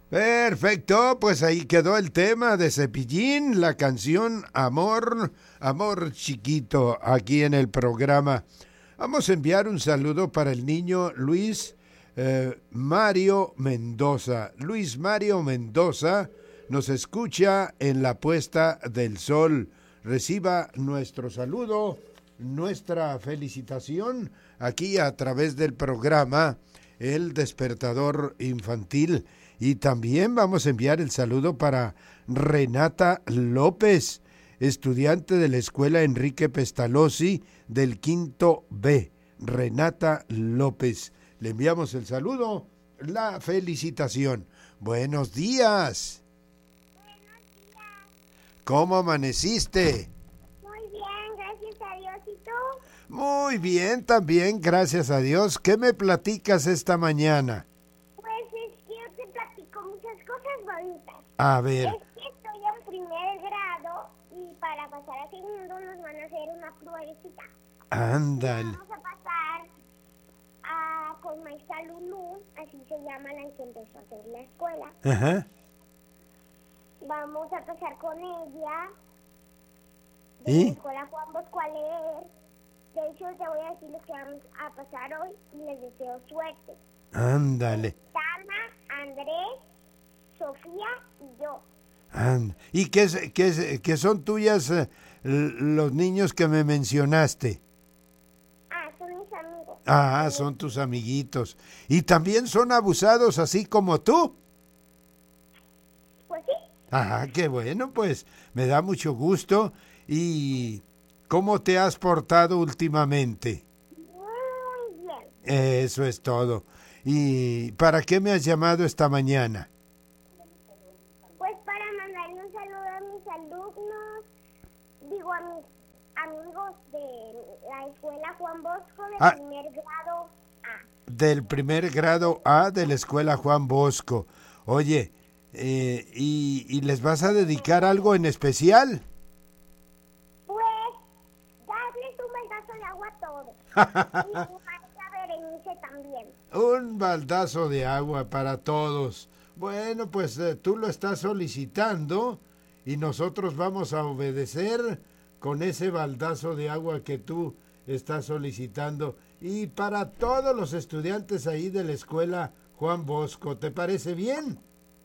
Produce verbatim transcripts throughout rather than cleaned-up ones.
Perfecto, pues ahí quedó el tema de Cepillín, la canción Amor, Amor Chiquito, aquí en el programa. Vamos a enviar un saludo para el niño Luis eh, Mario Mendoza. Luis Mario Mendoza nos escucha en la puesta del sol. Reciba nuestro saludo, nuestra felicitación aquí a través del programa El Despertador Infantil. Y también vamos a enviar el saludo para Renata López, estudiante de la escuela Enrique Pestalozzi del quinto B. Renata López. Le enviamos el saludo, la felicitación. Buenos días. Buenos días. ¿Cómo amaneciste? Muy bien, gracias a Dios. ¿Y tú? Muy bien, también, gracias a Dios. ¿Qué me platicas esta mañana? Bonitas. A ver. Es que estoy en primer grado y para pasar a segundo nos van a hacer una pruebecita. Ándale. Vamos a pasar a, con maestra Lulú, así se llama la que empezó a hacer la escuela. Ajá. Vamos a pasar con ella de ¿Y? la escuela Juan Bosco a leer. De hecho, te voy a decir lo que vamos a pasar hoy y les deseo suerte. Ándale. Tana, Andrés, Sofía y yo. And, ¿Y qué, qué, qué son tuyas eh, los niños que me mencionaste? Ah, son mis amigos. Ah, son tus amiguitos. ¿Y también son abusados así como tú? Pues sí. Ah, qué bueno, pues me da mucho gusto. ¿Y cómo te has portado últimamente? Muy bien. Eso es todo. ¿Y para qué me has llamado esta mañana? Pues para mandarle un saludo a mis alumnos, digo a mis amigos de la escuela Juan Bosco del Ah, primer grado A. Del primer grado A de la escuela Juan Bosco. Oye, eh, ¿y, ¿y les vas a dedicar algo en especial? Pues darles un baldazo de agua a todos. Y mi maestra Berenice también. Un baldazo de agua para todos. Bueno, pues eh, tú lo estás solicitando y nosotros vamos a obedecer con ese baldazo de agua que tú estás solicitando. Y para todos los estudiantes ahí de la escuela Juan Bosco, ¿te parece bien?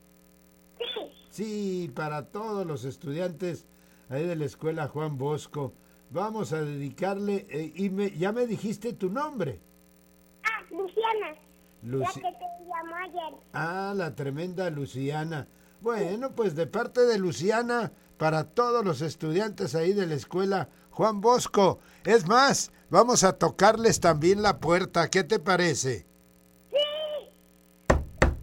Sí. Sí, para todos los estudiantes ahí de la escuela Juan Bosco. Vamos a dedicarle, eh, y me, ya me dijiste tu nombre. Ah, Luciana, Luci- la que te llamó ayer. Ah, la tremenda Luciana. Bueno, pues de parte de Luciana, para todos los estudiantes ahí de la escuela Juan Bosco. Es más, vamos a tocarles también la puerta. ¿Qué te parece? Sí.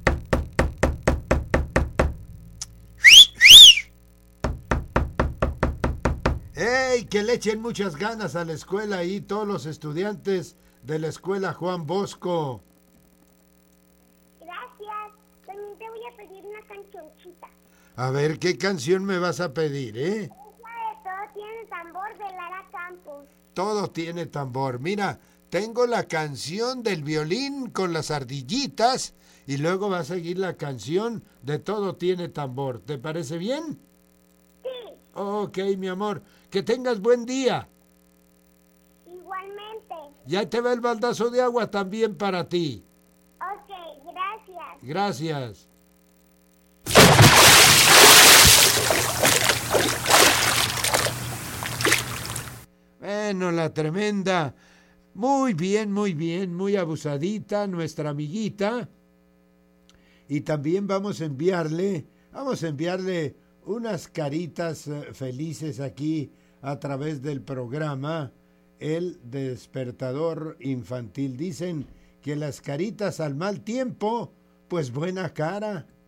¡Ey! Que le echen muchas ganas a la escuela ahí, todos los estudiantes de la escuela Juan Bosco. Gracias. También te voy a pedir una cancioncita. A ver, ¿qué canción me vas a pedir, eh? Esa de Todo tiene tambor de Lara Campos. Todo tiene tambor. Mira, tengo la canción del violín con las ardillitas y luego va a seguir la canción de Todo tiene tambor. ¿Te parece bien? Sí. Ok, mi amor. Que tengas buen día. Igualmente. Ya te va el baldazo de agua también para ti. Ok, gracias. Gracias. Bueno, la tremenda. Muy bien, muy bien, muy abusadita, nuestra amiguita. Y también vamos a enviarle, vamos a enviarle unas caritas eh, felices aquí a través del programa El Despertador Infantil. Dicen que las caritas al mal tiempo, pues buena cara.